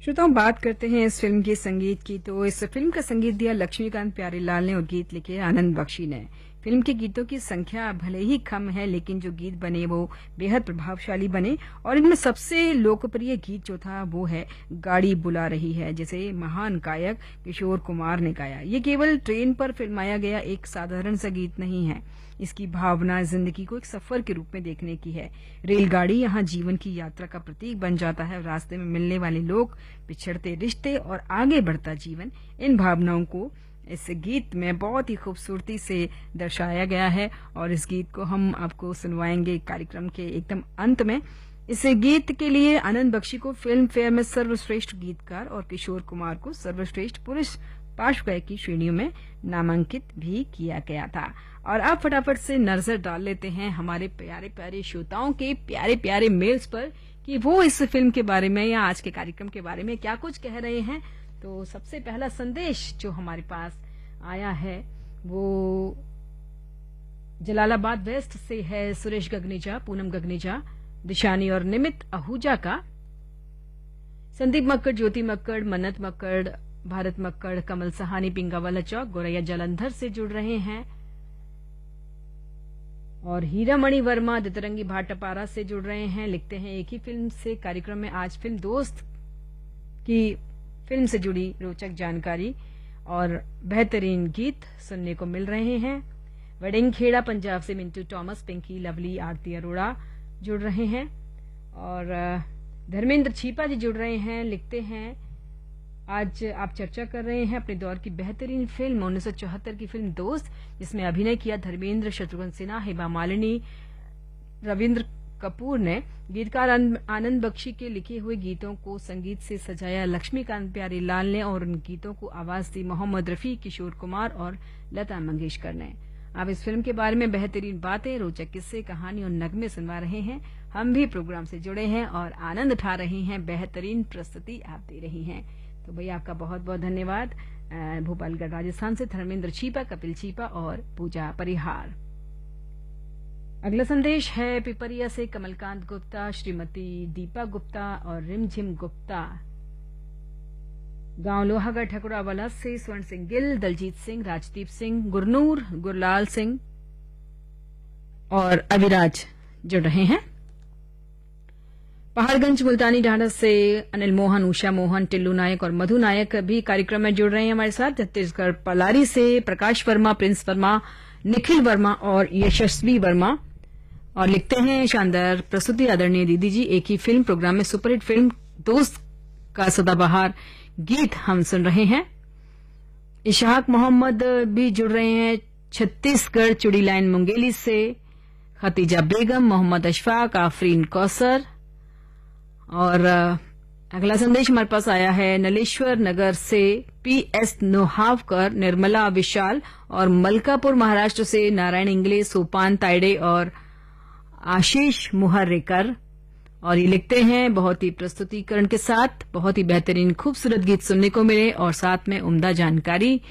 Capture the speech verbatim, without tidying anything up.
श्रोताओं, बात करते हैं इस फिल्म के संगीत की। तो इस फिल्म का संगीत दिया लक्ष्मीकांत प्यारेलाल ने और गीत लिखे आनंद बख्शी ने। फिल्म के गीतों की संख्या भले ही कम है, लेकिन जो गीत बने वो बेहद प्रभावशाली बने। और इनमें सबसे लोकप्रिय गीत जो था वो है गाड़ी बुला रही है, जिसे महान गायक किशोर कुमार ने गाया। ये केवल ट्रेन पर फिल्माया गया एक साधारण सा गीत नहीं है। इसकी भावना जिंदगी को एक सफर के रूप में देखने की है। रेलगाड़ी यहाँ जीवन की यात्रा का प्रतीक बन जाता है। रास्ते में मिलने वाले लोग, पिछड़ते रिश्ते और आगे बढ़ता जीवन, इन भावनाओं को इस गीत में बहुत ही खूबसूरती से दर्शाया गया है। और इस गीत को हम आपको सुनवाएंगे कार्यक्रम के एकदम अंत में। इस गीत के लिए आनंद बख्शी को फिल्म फेयर में सर्वश्रेष्ठ गीतकार और किशोर कुमार को सर्वश्रेष्ठ पुरुष पार्श्व गायक की श्रेणियों में नामांकित भी किया गया था। और अब फटाफट से नजर डाल लेते हैं हमारे प्यारे प्यारे श्रोताओं के प्यारे प्यारे मेल्स पर कि वो इस फिल्म के बारे में या आज के कार्यक्रम के बारे में क्या कुछ कह रहे हैं। तो सबसे पहला संदेश जो हमारे पास आया है वो जलालाबाद वेस्ट से है। सुरेश गगनेजा, पूनम गगनेजा, दिशानी और निमित आहूजा का। संदीप मक्कड़, ज्योति मक्कड़, मन्नत मक्कड़, भारत मक्कड़, कमल सहानी, पिंगावाला चौक, गोरैया जलंधर से जुड़ रहे हैं। और हीरामणि वर्मा दितरंगी भाटापारा से जुड़ रहे हैं। लिखते हैं एक ही फिल्म से कार्यक्रम में आज फिल्म दोस्त की फिल्म से जुड़ी रोचक जानकारी और बेहतरीन गीत सुनने को मिल रहे हैं। वडिंगखेड़ा पंजाब से मिंटू टॉमस, पिंकी, लवली, आरती अरोड़ा जुड़ रहे हैं। और धर्मेंद्र छीपा जी जुड़ रहे हैं। लिखते हैं आज आप चर्चा कर रहे हैं अपने दौर की बेहतरीन फिल्म उन्नीस सौ चौहत्तर की फिल्म दोस्त, जिसमें अभिनय किया धर्मेंद्र, शत्रुघ्न सिन्हा, हेमा मालिनी, रविंद्र कपूर ने। गीतकार आनंद बख्शी के लिखे हुए गीतों को संगीत से सजाया लक्ष्मीकांत प्यारेलाल ने और उन गीतों को आवाज दी मोहम्मद रफी, किशोर कुमार और लता मंगेशकर ने। आप इस फिल्म के बारे में बेहतरीन बातें, रोचक किस्से, कहानी और नगमे सुनवा रहे हैं। हम भी प्रोग्राम से जुड़े हैं और आनंद उठा रहे हैं। बेहतरीन प्रस्तुति आप दे रही हैं, तो भैया आपका बहुत बहुत धन्यवाद। भोपालगढ़ राजस्थान से धर्मेंद्र छीपा, कपिल छीपा और पूजा परिहार। अगला संदेश है पिपरिया से कमलकांत गुप्ता, श्रीमती दीपा गुप्ता और रिमझिम गुप्ता। गांव लोहागढ़ ठकुरावाला से स्वर्ण सिंह गिल, दलजीत सिंह, राजदीप सिंह, गुरनूर, गुरलाल सिंह और अविराज जुड़ रहे हैं। पहाड़गंज मुल्तानी ढांढा से अनिल मोहन, उषा मोहन, टिल्लू नायक और मधु नायक भी कार्यक्रम में जुड़ रहे हैं हमारे साथ। छत्तीसगढ़ पलारी से प्रकाश वर्मा, प्रिंस वर्मा, निखिल वर्मा और यशस्वी वर्मा। और लिखते हैं शानदार प्रस्तुति आदरणीय दीदी जी। एक ही फिल्म प्रोग्राम में सुपरहिट फिल्म दोस्त का सदाबहार गीत हम सुन रहे हैं। इशाक मोहम्मद भी जुड़ रहे हैं छत्तीसगढ़ चुड़ी लाइन मुंगेली से। खतीजा बेगम, मोहम्मद अशफाक, आफरीन कौसर। और अगला संदेश हमारे पास आया है नलेश्वर नगर से पी एस नोहावकर, निर्मला विशाल और मलकापुर महाराष्ट्र से नारायण इंगले, सोपान ताइडे और आशीष मुहर्रेकर। और ये लिखते हैं बहुत ही प्रस्तुतिकरण के साथ बहुत ही बेहतरीन खूबसूरत गीत सुनने को मिले और साथ में उम्दा जानकारी